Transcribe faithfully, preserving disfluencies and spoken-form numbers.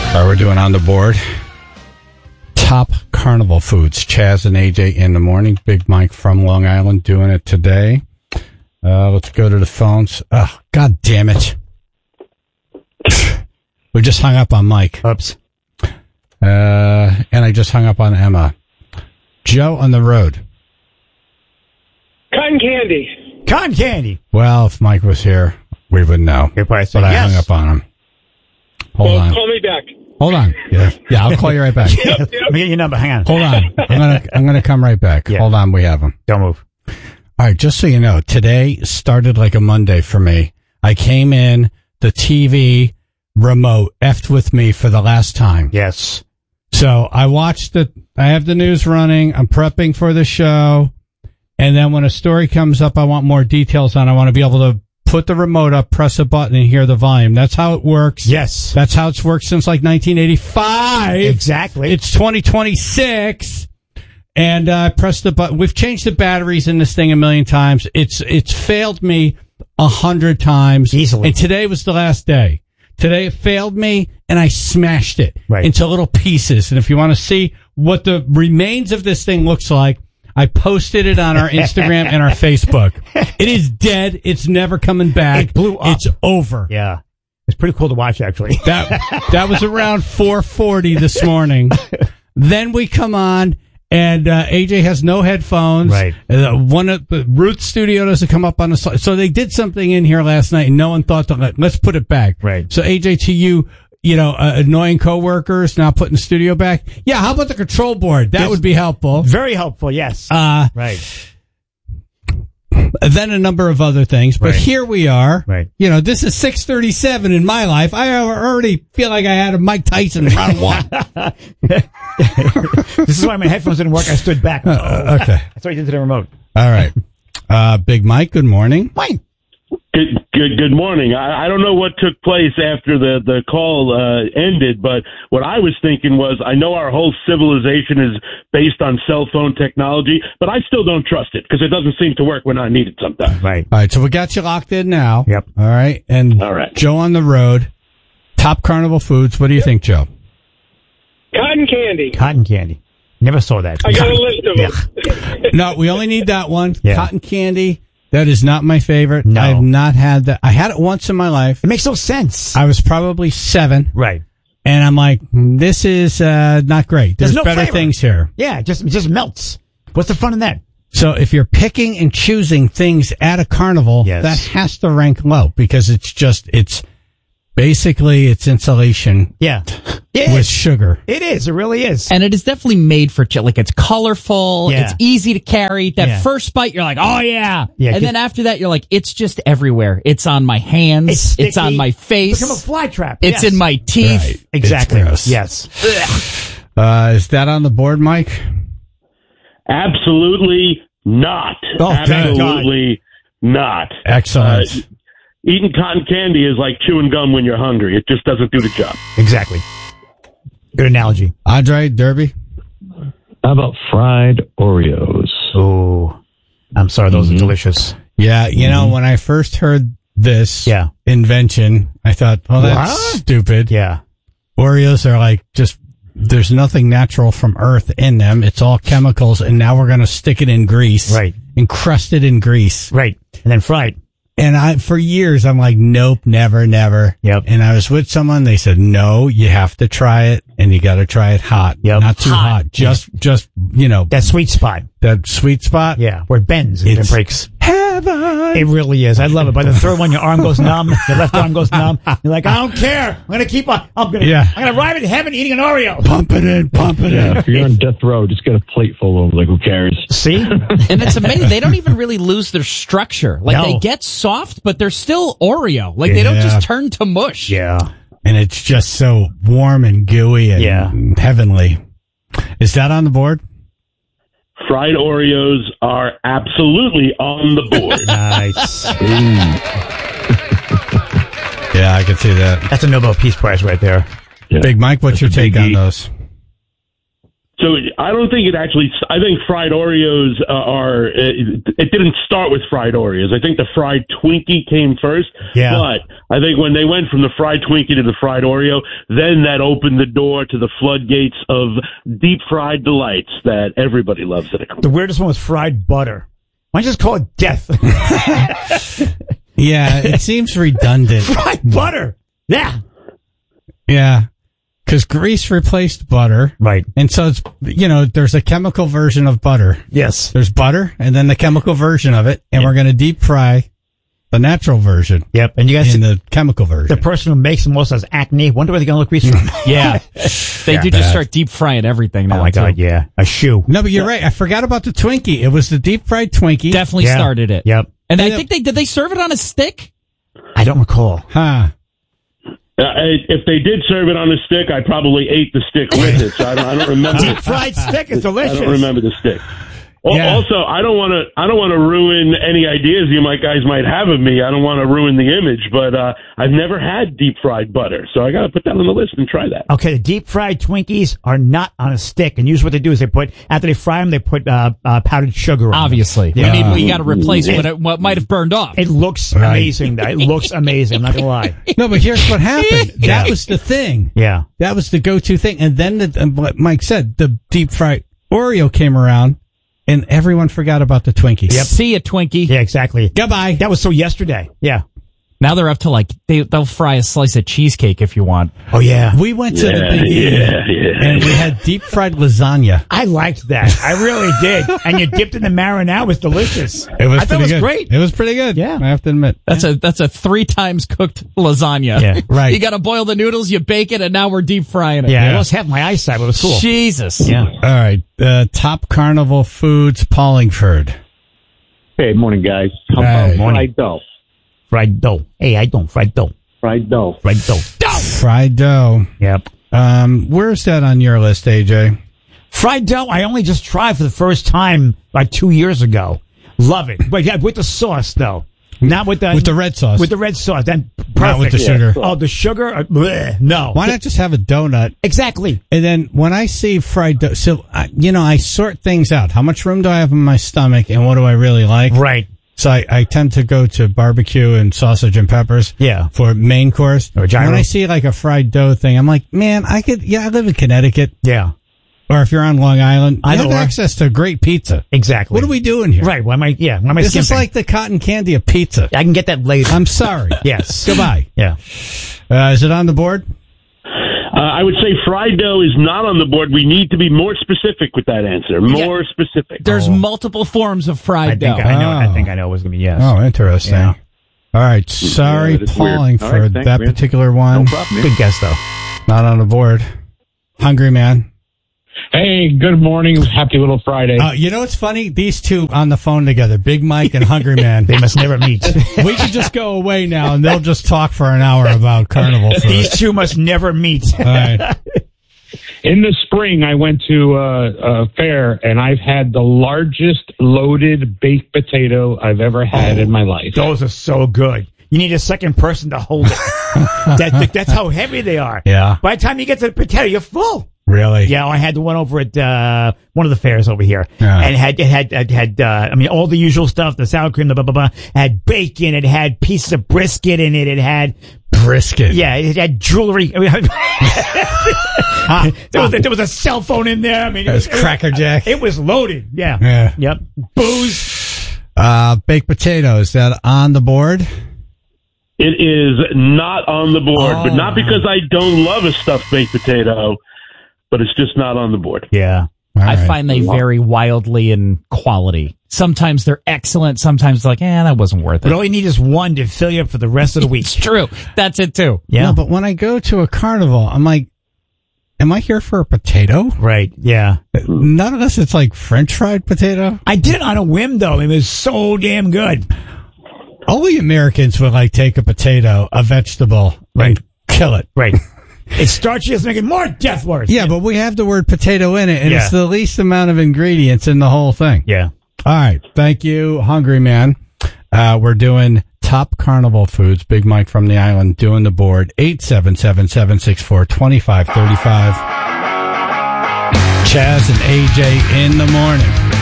All right, we're doing on the board. Top carnival foods. Chaz and A J in the morning. Big Mike from Long Island doing it today. Uh, let's go to the phones. Oh, God damn it. We just hung up on Mike. Oops. Uh, and I just hung up on Emma. Joe on the road. Cotton candy. Cotton candy. Well, if Mike was here, we would know. You're probably but saying I yes. hung up on him. Hold well, on. call me back. Hold on. Yeah, yeah, I'll call you right back. Yep, yep. Let me get your number. Hang on. Hold on. I'm gonna I'm gonna come right back. Yeah. Hold on, we have him. Don't move. All right, just so you know, today started like a Monday for me. I came in, the T V remote effed with me for the last time. Yes. So I watched the, I have the news running, I'm prepping for the show, and then when a story comes up I want more details on, I want to be able to put the remote up, press a button, and hear the volume. That's how it works. Yes. That's how it's worked since like nineteen eighty-five. Exactly. It's twenty twenty-six. And I uh, pressed the button. We've changed the batteries in this thing a million times. It's it's failed me a hundred times. Easily. And today was the last day. Today it failed me, and I smashed it right. into little pieces. And if you want to see what the remains of this thing looks like, I posted it on our Instagram and our Facebook. It is dead. It's never coming back. It blew up. It's over. Yeah. It's pretty cool to watch, actually. That that was around four forty this morning. Then we come on, and uh, A J has no headphones. Right. Uh, one of the Ruth's studio doesn't come up on the slide. So they did something in here last night, and no one thought to let, let's put it back. Right. So A J, to you, you know, uh, annoying coworkers now putting the studio back. Yeah, how about the control board? That Yes. would be helpful. Very helpful, yes. Uh, right. Then a number of other things, but Right. here we are. Right. You know, this is six thirty-seven in my life. I already feel like I had a Mike Tyson round one. This is why my headphones didn't work. I stood back. Uh, okay. That's why I did to the remote. All right. Uh, Big Mike, good morning. Mike. Good, good, good morning. I, I don't know what took place after the, the call uh, ended, but what I was thinking was, I know our whole civilization is based on cell phone technology, but I still don't trust it because it doesn't seem to work when I need it sometimes. Right. All right, so we got you locked in now. Yep. All right, and All right. Joe on the road, top carnival foods. What do you think, Joe? Cotton candy. Cotton candy. Never saw that. I got a list of them. No, we only need that one. Yeah. Cotton candy. That is not my favorite. No. I have not had that. I had it once in my life. It makes no sense. I was probably seven. Right. And I'm like, this is uh, not great. There's, There's no better flavor. things here. Yeah, it just, it just melts. What's the fun in that? So if you're picking and choosing things at a carnival, Yes. that has to rank low because it's just, it's basically it's insulation Yeah. It with is. sugar. It is. It really is. And it is definitely made for chill. Like, it's colorful. Yeah. It's easy to carry. That Yeah. first bite, you're like, oh, yeah. Yeah, and get- then after that, you're like, it's just everywhere. It's on my hands. It's It's, on sticky. my face. Become a fly trap. It's Yes. in my teeth. Right. Exactly. It's gross. Yes. Uh, is that on the board, Mike? Absolutely not. Oh, thank Absolutely not. Excellent. Uh, eating cotton candy is like chewing gum when you're hungry. It just doesn't do the job. Exactly. Good analogy. Andre, Derby? How about fried Oreos? Oh, I'm sorry. Those Mhm. are delicious. Yeah, you know, when I first heard this Yeah. invention, I thought, well, that's What? stupid. Yeah. Oreos are like just, there's nothing natural from Earth in them. It's all chemicals, and now we're going to stick it in grease. Right. Encrust it in grease. Right. And then fried. And I, for years, I'm like, nope, never, never. Yep. And I was with someone, they said, no, you have to try it, and you got to try it hot. Yep. Not too hot. Hot. Just, just, you know, That sweet spot. that sweet spot. Yeah. Where it bends and It's it breaks. heaven. It really is. I love it. By the third one, your arm goes numb. Your left arm goes numb. You're like, I don't care. I'm going to keep on. I'm going to, Yeah. I'm going to arrive in heaven eating an Oreo. Pump it in, pump it Yeah, in. if you're on death row, just get a plate full of, like, who cares? See? And it's amazing. They don't even really lose their structure. Like, No. they get soft, but they're still Oreo. Like, they don't Yeah. just turn to mush. Yeah. And it's just so warm and gooey and Yeah. heavenly. Is that on the board? Fried Oreos are absolutely on the board. Nice. Yeah, I can see that. That's a Nobel Peace Prize right there. Yeah. Big Mike, what's That's your a take on biggie. those? So I don't think it actually. I think fried Oreos uh, are. It, it didn't start with fried Oreos. I think the fried Twinkie came first. Yeah. But I think when they went from the fried Twinkie to the fried Oreo, then that opened the door to the floodgates of deep fried delights that everybody loves at a company. The weirdest one was fried butter. Why don't you just call it death? Yeah, it seems redundant. Fried butter. Yeah. Yeah. Because grease replaced butter. Right. And so it's, you know, there's a chemical version of butter. Yes. There's butter and then the chemical version of it. And we're going to deep fry the natural version. Yep. And you guys, in the chemical version. the person who makes them most has acne. Wonder where they're going to look grease from. Yeah. They Yeah. do just start deep frying everything now. Oh my too. God. Yeah. A shoe. No, but you're right. I forgot about the Twinkie. It was the deep fried Twinkie. Definitely Yeah. started it. Yep. And I And it- think they did they serve it on a stick? I don't recall. Huh. Uh, if they did serve it on a stick, I probably ate the stick with it. So I don't, I don't remember. Deep fried stick is I delicious. don't remember the stick. Al- Yeah. Also, I don't want to. I don't want to ruin any ideas you might guys might have of me. I don't want to ruin the image, but uh, I've never had deep fried butter, so I got to put that on the list and try that. Okay, the deep fried Twinkies are not on a stick, and usually what they do is they put after they fry them, they put uh, uh, powdered sugar on them. Obviously. Yeah. We need we got to replace what it, what might have burned off. It looks Right. amazing. Though. It looks amazing. I'm not gonna lie. No, but here's what happened. Yeah. That was the thing. Yeah. That was the go-to thing. And then the, and what Mike said, the deep fried Oreo came around and everyone forgot about the Twinkies. Yep. See ya, Twinkie. Yeah, exactly. Goodbye. That was so yesterday. Yeah. Now they're up to like they they'll fry a slice of cheesecake if you want. Oh yeah. We went to the Yeah, big yeah, yeah. and we had deep fried lasagna. I liked that. I really did. And you dipped in the marinara. It was delicious. It was I thought pretty it was good. great. It was pretty good. Yeah. I have to admit. That's a that's a three times cooked lasagna. Yeah, right. You got to boil the noodles, you bake it, and now we're deep frying it. Yeah, Yeah. it lost half my eyesight, but it was cool. Jesus. Yeah. All right. Uh, top carnival foods, Paulingford. Hey, morning, guys. How Hey. about Morning. fried dough? Fried dough. Hey, I don't fried dough. Fried dough. Fried dough. Fried dough. Yep. Um, where's that on your list, A J? Fried dough, I only just tried for the first time like two years ago. Love it. But yeah, with the sauce, though. Not with the... With the red sauce. With the red sauce. Then perfect. Not with the sugar. Oh, the sugar? Uh, bleh, no. Why not just have a donut? Exactly. And then when I see fried dough, so, I, you know, I sort things out. How much room do I have in my stomach and what do I really like? Right. So I, I tend to go to barbecue and sausage and peppers. Yeah. For main course. Or gyro. When I see like a fried dough thing, I'm like, man, I could, yeah, I live in Connecticut. Yeah. Or if you're on Long Island, I you know have where. access to great pizza. Exactly. What are we doing here? Right. Why am I... Yeah. Why am I This is skimping? like the cotton candy of pizza. I can get that later. I'm sorry. Yes. Goodbye. Yeah. Uh, is it on the board? Uh, I would say fried dough is not on the board. We need to be more specific with that answer. More specific. There's multiple forms of fried I think dough. I know. I Oh. think I know it was going to be yes. Oh, interesting. Yeah. All right. Sorry, Yeah, that's weird. Pauling, All for right, thanks, that man. particular one. No problem, man. Good guess, though. Not on the board. Hungry man. Hey, good morning. Happy little Friday. Uh, you know what's funny? These two on the phone together, Big Mike and Hungry Man. They must never meet. We could just go away now and they'll just talk for an hour about carnival food. These two must never meet. All right. In the spring, I went to uh, a fair, and I've had the largest loaded baked potato I've ever had in my life. Those are so good. You need a second person to hold it. that, that's how heavy they are. Yeah. By the time you get to the potato, you're full. Really? Yeah, I had the one over at uh, one of the fairs over here, Yeah. and it had it had it had uh, I mean all the usual stuff, the sour cream, the blah blah blah. It had bacon, it had pieces of brisket in it, it had Brisket. yeah, it had jewelry. I mean, there was a, there was a cell phone in there. I mean, it There's was Cracker Jack. It was loaded. Yeah. Yeah. Yep. Booze. Uh, baked potato, is that on the board? It is not on the board, Oh. but not because I don't love a stuffed baked potato, but it's just not on the board. Yeah. All I right. find they vary wildly in quality. Sometimes they're excellent. Sometimes like, eh, that wasn't worth But it. all you need is one to fill you up for the rest of the week. It's true. That's it too. Yeah. No, but when I go to a carnival, I'm like, am I here for a potato? Right. Yeah. Not unless it's like French fried potato. I did it on a whim though. It was so damn good. Only Americans would like take a potato, a vegetable, Right. and kill it. Right. It's starchy. It's making more death worse. Yeah, but we have the word potato in it, and Yeah. it's the least amount of ingredients in the whole ththing. Yeah. All right. Thank you, Hungry Man. Uh, we're doing top carnival foods. Big Mike from the island doing the board. eight seven seven, seven six four, two five three five. Chaz and A J in the morning.